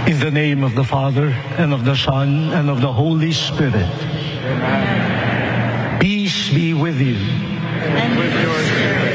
In the name of the Father, and of the Son, and of the Holy Spirit. Amen. Peace be with you. And with your spirit.